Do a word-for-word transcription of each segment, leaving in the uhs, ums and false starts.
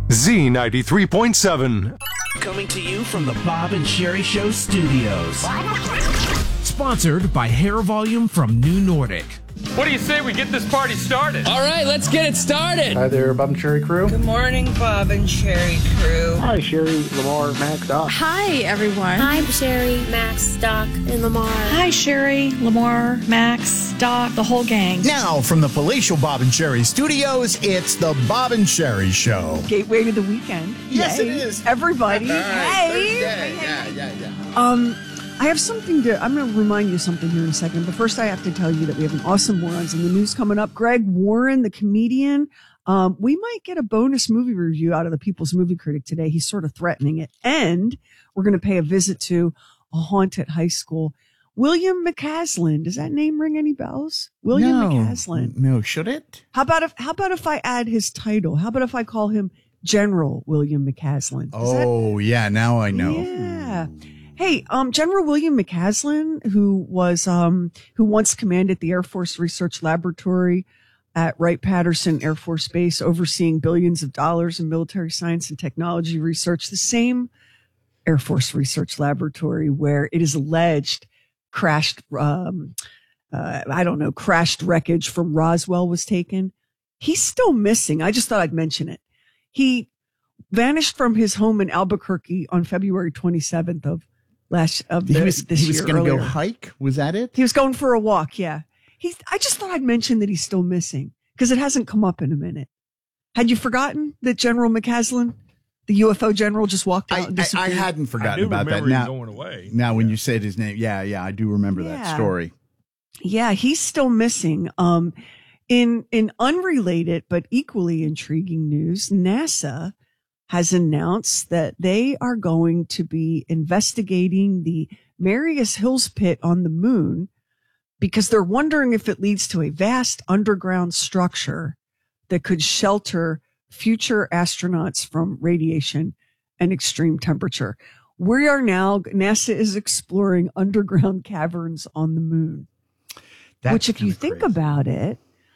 Z ninety-three point seven. Coming to you from the Bob and Sherry Show studios. Sponsored by Hair Volume from New Nordic. What do you say we get this party started? All right, let's get it started. Hi there, Bob and Sherry crew. Good morning, Bob and Sherry crew. Hi, Sherry, Lamar, Max, Doc. Hi, everyone. Hi, Sherry, Max, Doc, and Lamar. Hi, Sherry, Lamar, Max, Doc, the whole gang. Now, from the palatial Bob and Sherry studios, it's the Bob and Sherry Show. Gateway to the weekend. Yes, Yay. it is. Everybody. Hey. Hey. Yeah, yeah, yeah. Um... I have something to, I'm going to remind you something here in a second, but first I have to tell you that we have an awesome Morons in the News coming up. Greg Warren, the comedian, um, we might get a bonus movie review out of the People's Movie Critic today. He's sort of threatening it. And we're going to pay a visit to a haunted high school. William McCaslin. Does that name ring any bells? William no, McCaslin. No, should it? How about if, how about if I add his title? How about if I call him General William McCaslin? Does oh, that, yeah, now I know. Yeah. Hey, um, General William McCaslin, who was, um, who once commanded the Air Force Research Laboratory at Wright-Patterson Air Force Base, overseeing billions of dollars in military science and technology research, the same Air Force Research Laboratory where it is alleged crashed, um, uh, I don't know, crashed wreckage from Roswell was taken. He's still missing. I just thought I'd mention it. He vanished from his home in Albuquerque on February twenty-seventh of Last of the, he was, this he was year going to go earlier. hike. Was that it? He was going for a walk. Yeah. He's, I just thought I'd mention that he's still missing because it hasn't come up in a minute. Had you forgotten that General McCaslin, the U F O general, just walked out I, and I, I disappeared? hadn't forgotten I do about that. remember Now, him going away. now yeah. when you said his name, yeah, yeah, I do remember Yeah. that story. Yeah, he's still missing. Um, in, in unrelated but equally intriguing news, NASA has announced that they are going to be investigating the Marius Hills pit on the moon because they're wondering if it leads to a vast underground structure that could shelter future astronauts from radiation and extreme temperature. We are now, NASA is exploring underground caverns on the moon, That's which if you kinda think crazy. about it,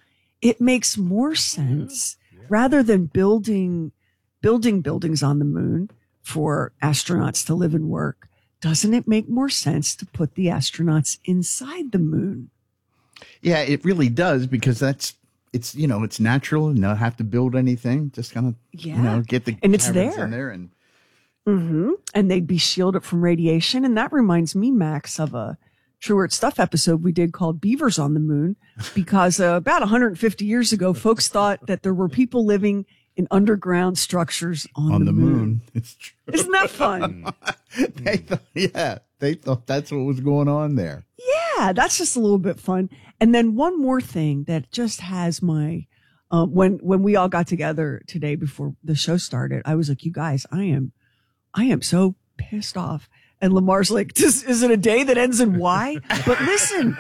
it makes more sense Yeah. rather than building, building buildings on the moon for astronauts to live and work. Doesn't it make more sense to put the astronauts inside the moon? Yeah, it really does because that's it's you know it's natural and not have to build anything. Just kind of Yeah. you know get the And it's caverns there. in there and Mm-hmm. And they'd be shielded from radiation. And that reminds me, Max, of a True Earth Stuff episode we did called Beavers on the Moon, because uh, about one hundred fifty years ago, folks thought that there were people living in underground structures on, on the, the moon. moon. It's true. Isn't that fun? they thought, yeah, they thought that's what was going on there. Yeah, that's just a little bit fun. And then one more thing that just has my, uh, when, when we all got together today before the show started, I was like, you guys, I am, I am so pissed off. And Lamar's like, is, is it a day that ends in Y? But listen,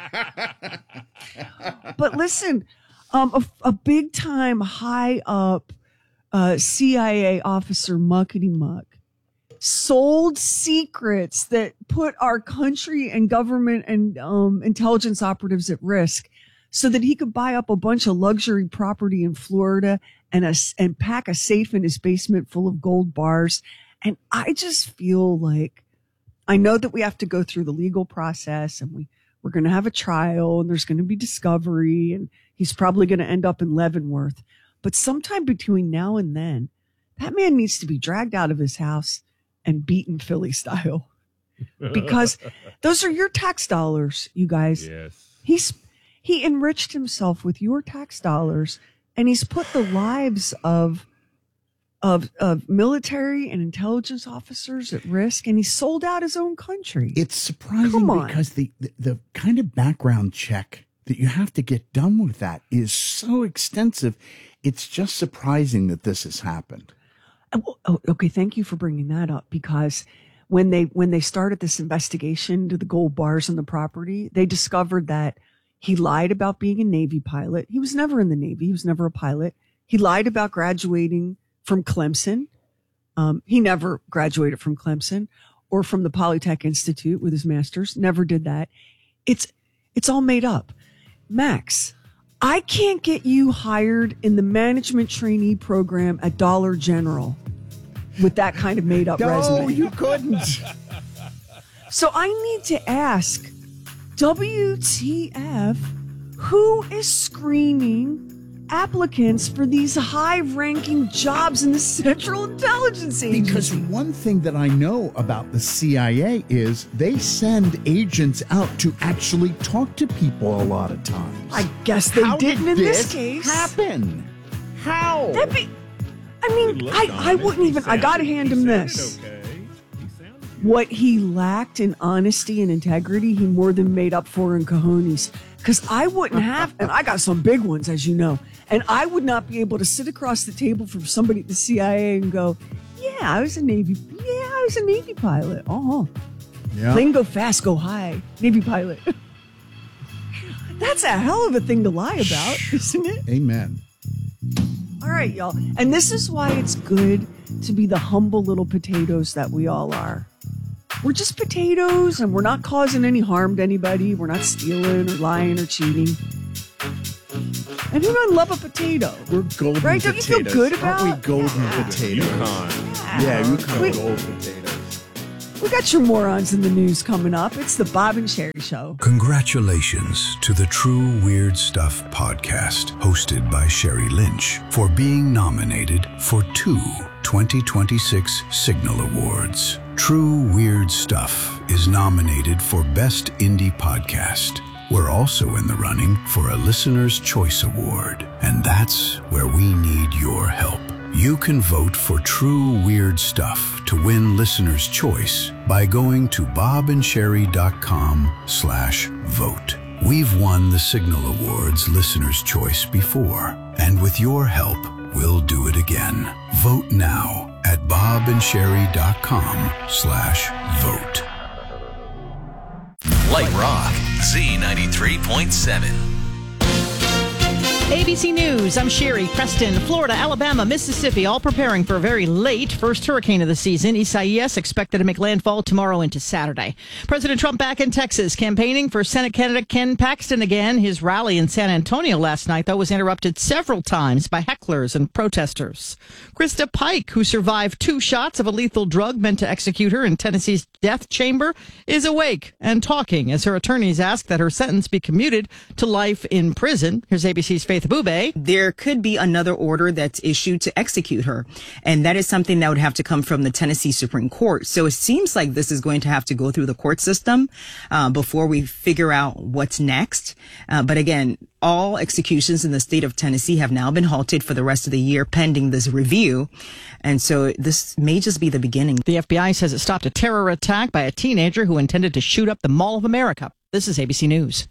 but listen, um, a, a big time high up, uh, C I A officer muckety muck sold secrets that put our country and government and um, intelligence operatives at risk so that he could buy up a bunch of luxury property in Florida and a, and pack a safe in his basement full of gold bars. And I just feel like I know that we have to go through the legal process and we, we're going to have a trial and there's going to be discovery and he's probably going to end up in Leavenworth. But sometime between now and then, that man needs to be dragged out of his house and beaten Philly style, because those are your tax dollars, you guys. Yes. He's, he enriched himself with your tax dollars and he's put the lives of, of, of military and intelligence officers at risk, and he sold out his own country. It's surprising Come on. because the, the, the kind of background check that you have to get done with that is so extensive. It's just surprising that this has happened. Oh, oh, okay, thank you for bringing that up, because when they when they started this investigation to the gold bars on the property, they discovered that he lied about being a Navy pilot. He was never in the Navy. He was never a pilot. He lied about graduating from Clemson. Um, he never graduated from Clemson or from the Polytech Institute with his master's. Never did that. It's it's all made up. Max, I can't get you hired in the management trainee program at Dollar General with that kind of made up no, resume. No, you couldn't. So I need to ask, W T F, who is screening applicants for these high-ranking jobs in the Central Intelligence Agency? Because one thing that I know about the C I A is they send agents out to actually talk to people a lot of times. I guess they How didn't did in this, this case. happen? How? That'd be, I mean, I, I wouldn't even, I gotta hand him this. What he lacked in honesty and integrity, he more than made up for in cojones. Because I wouldn't have, and I got some big ones, as you know, and I would not be able to sit across the table from somebody at the C I A and go, yeah, I was a Navy, yeah, I was a Navy pilot. Oh, yeah. Plane go fast, go high, Navy pilot. That's a hell of a thing to lie about, isn't it? Amen. All right, y'all. And this is why it's good to be the humble little potatoes that we all are. We're just potatoes, and we're not causing any harm to anybody. We're not stealing or lying or cheating. And who doesn't love a potato? We're golden right? Don't potatoes. you feel good about? Aren't we golden yeah. potatoes? Yeah, yeah Yukon we, gold potatoes. We got your morons in the news coming up. It's the Bob and Sherry Show. Congratulations to the True Weird Stuff podcast, hosted by Sherry Lynch, for being nominated for two twenty twenty-six Signal Awards. True Weird Stuff is nominated for Best Indie Podcast. We're also in the running for a Listener's Choice Award, and that's where we need your help. You can vote for True Weird Stuff to win Listener's Choice by going to bobandsherry.com slash vote. We've won the Signal Awards Listener's Choice before, and with your help, we'll do it again. Vote now at bobandsherry.com slash vote. Light Rock, Z ninety-three point seven. A B C News, I'm Sherry. Preston, Florida, Alabama, Mississippi, all preparing for a very late first hurricane of the season. Isaias expected to make landfall tomorrow into Saturday. President Trump back in Texas, campaigning for Senate candidate Ken Paxton again. His rally in San Antonio last night, though, was interrupted several times by hecklers and protesters. Krista Pike, who survived two shots of a lethal drug meant to execute her in Tennessee's death chamber, is awake and talking as her attorneys ask that her sentence be commuted to life in prison. Here's A B C's Faith Abube. There could be another order that's issued to execute her, and that is something that would have to come from the Tennessee Supreme Court. So it seems like this is going to have to go through the court system uh, before we figure out what's next. Uh, but again, all executions in the state of Tennessee have now been halted for the rest of the year pending this review. And so this may just be the beginning. The F B I says it stopped a terror attack by a teenager who intended to shoot up the Mall of America. This is A B C News.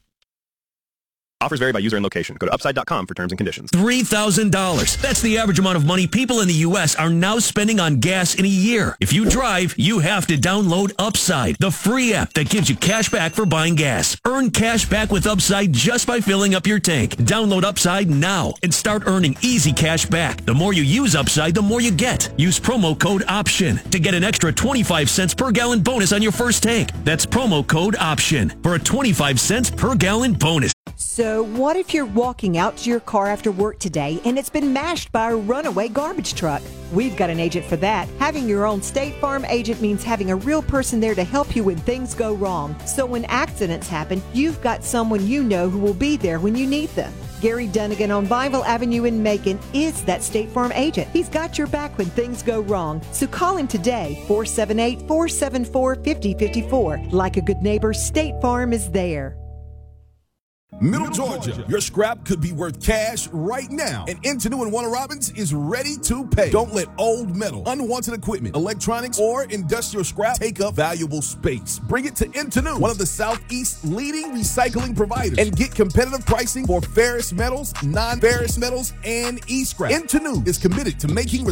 Offers vary by user and location. Go to upside dot com for terms and conditions. three thousand dollars. That's the average amount of money people in the U S are now spending on gas in a year. If you drive, you have to download Upside, the free app that gives you cash back for buying gas. Earn cash back with Upside just by filling up your tank. Download Upside now and start earning easy cash back. The more you use Upside, the more you get. Use promo code OPTION to get an extra twenty-five cents per gallon bonus on your first tank. That's promo code OPTION for a twenty-five cents per gallon bonus. So what if you're walking out to your car after work today and it's been mashed by a runaway garbage truck? We've got an agent for that. Having your own State Farm agent means having a real person there to help you when things go wrong. So when accidents happen, you've got someone you know who will be there when you need them. Gary Dunnigan on Bible Avenue in Macon is that State Farm agent. He's got your back when things go wrong. So call him today, four seven eight, four seven four, five zero five four. Like a good neighbor, State Farm is there. Middle Georgia, your scrap could be worth cash right now. And Intenu and Warner Robins is ready to pay. Don't let old metal, unwanted equipment, electronics, or industrial scrap take up valuable space. Bring it to Intenu, one of the Southeast's leading recycling providers, and get competitive pricing for ferrous metals, non-ferrous metals, and e-scrap. Intenu is committed to making